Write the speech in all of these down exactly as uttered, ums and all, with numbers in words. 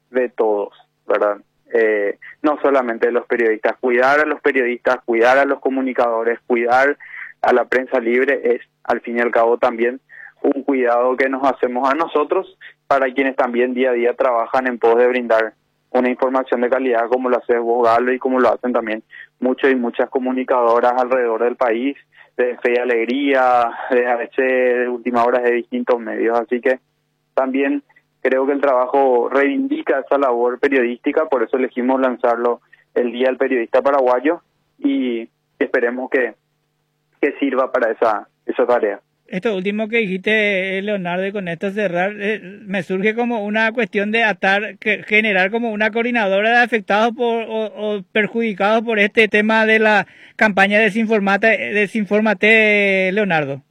de todos, ¿verdad? Eh, no solamente de los periodistas. Cuidar a los periodistas, cuidar a los comunicadores, cuidar a la prensa libre es, al fin y al cabo, también un cuidado que nos hacemos a nosotros, para quienes también día a día trabajan en pos de brindar una información de calidad, como lo hace vos, Galo, y como lo hacen también muchos y muchas comunicadoras alrededor del país, de Fe y Alegría, de A B C, de Última Hora, de distintos medios. Así que también creo que el trabajo reivindica esa labor periodística, por eso elegimos lanzarlo el Día del Periodista Paraguayo, y esperemos que, que sirva para esa, esa tarea. Esto último que dijiste, Leonardo, y con esto cerrar, eh, me surge como una cuestión de atar, que, generar como una coordinadora de afectados por, o, o perjudicados por este tema de la campaña Desinformate, Desinformate, Leonardo.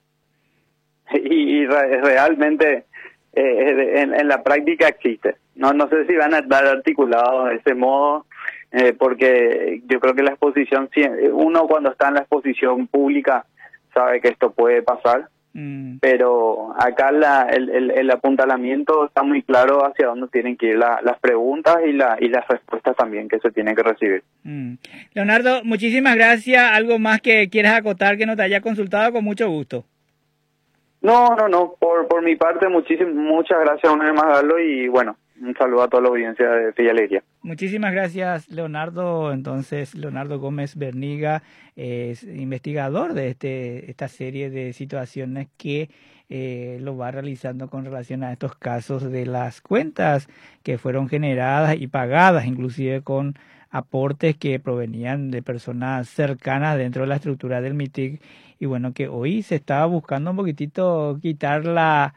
Y, y re, realmente eh, en, en la práctica existe. No, no sé si van a estar articulados de ese modo, eh, porque yo creo que la exposición, uno cuando está en la exposición pública sabe que esto puede pasar. Mm. Pero acá la, el, el, el apuntalamiento está muy claro hacia dónde tienen que ir la, las preguntas y, la, y las respuestas también que se tienen que recibir. Mm. Leonardo, muchísimas gracias. ¿Algo más que quieras acotar que no te haya consultado? Con mucho gusto. No, no, no. Por, por mi parte, muchísimas, muchas gracias una vez más, Galo, y bueno, un saludo a toda la audiencia de Fe y Alegría. Muchísimas gracias, Leonardo. Entonces, Leonardo Gómez Berniga es investigador de este esta serie de situaciones que eh, lo va realizando con relación a estos casos de las cuentas que fueron generadas y pagadas, inclusive con aportes que provenían de personas cercanas dentro de la estructura del MITIC. Y bueno, que hoy se estaba buscando un poquitito quitar la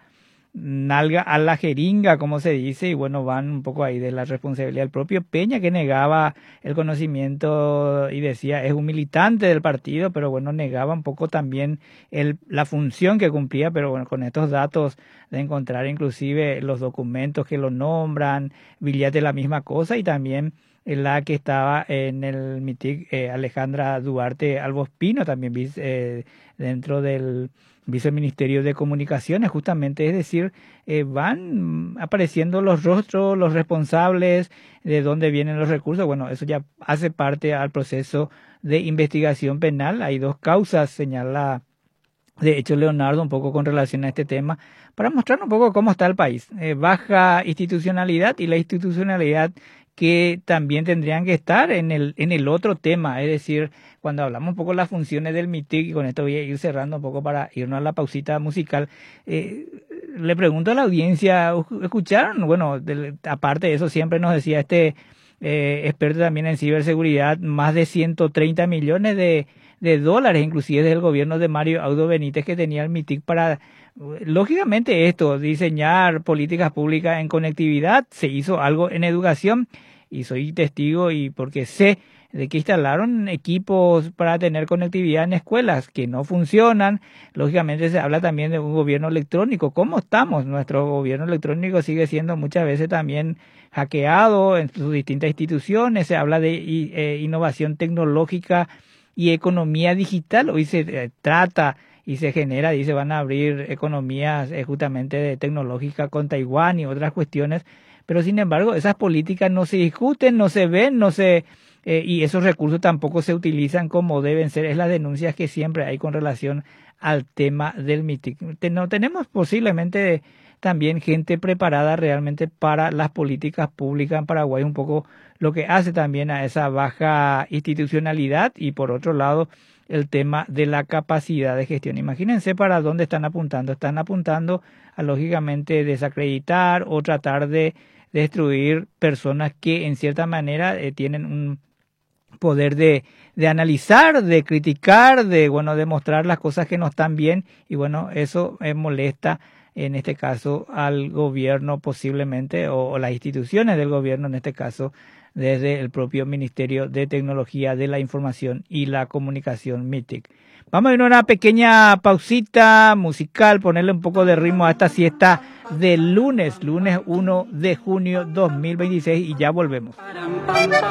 nalga a la jeringa, como se dice, y bueno, van un poco ahí de la responsabilidad del propio Peña, que negaba el conocimiento y decía es un militante del partido, pero bueno, negaba un poco también el, la función que cumplía, pero bueno, con estos datos de encontrar inclusive los documentos que lo nombran, billete la misma cosa, y también la que estaba en el MITIC, eh, Alejandra Duarte Albospino, también eh, dentro del Viceministerio de Comunicaciones, justamente, es decir, eh, van apareciendo los rostros, los responsables, de dónde vienen los recursos. Bueno, eso ya hace parte al proceso de investigación penal. Hay dos causas, señala de hecho Leonardo, un poco con relación a este tema, para mostrar un poco cómo está el país. Eh, baja institucionalidad, y la institucionalidad que también tendrían que estar en el en el otro tema, es decir, cuando hablamos un poco de las funciones del MITIC, y con esto voy a ir cerrando un poco para irnos a la pausita musical, eh, le pregunto a la audiencia, ¿escucharon? Bueno, de, aparte de eso, siempre nos decía este eh, experto también en ciberseguridad, más de ciento treinta millones de, de dólares, inclusive del gobierno de Mario Audo Benítez, que tenía el MITIC para, lógicamente, esto, diseñar políticas públicas en conectividad. Se hizo algo en educación, y soy testigo, y porque sé de que instalaron equipos para tener conectividad en escuelas que no funcionan. Lógicamente se habla también de un gobierno electrónico. ¿Cómo estamos? Nuestro gobierno electrónico sigue siendo muchas veces también hackeado en sus distintas instituciones. Se habla de eh, innovación tecnológica y economía digital. Hoy se eh, trata y se genera, dice, van a abrir economías eh, justamente de tecnológica con Taiwán y otras cuestiones, pero sin embargo esas políticas no se discuten, no se ven, no se eh, y esos recursos tampoco se utilizan como deben ser. Es las denuncias que siempre hay con relación al tema del MITIC. No tenemos posiblemente también gente preparada realmente para las políticas públicas en Paraguay, un poco lo que hace también a esa baja institucionalidad, y por otro lado el tema de la capacidad de gestión. Imagínense para dónde están apuntando. Están apuntando a, lógicamente, desacreditar o tratar de destruir personas que en cierta manera eh, tienen un poder de, de analizar, de criticar, de bueno, de mostrar las cosas que no están bien, y bueno, eso eh, molesta en este caso al gobierno posiblemente, o, o las instituciones del gobierno, en este caso desde el propio Ministerio de Tecnología de la Información y la Comunicación, MITIC. Vamos a ir a una pequeña pausita musical, ponerle un poco de ritmo a esta siesta de lunes, lunes uno de junio dos mil veintiséis, y ya volvemos.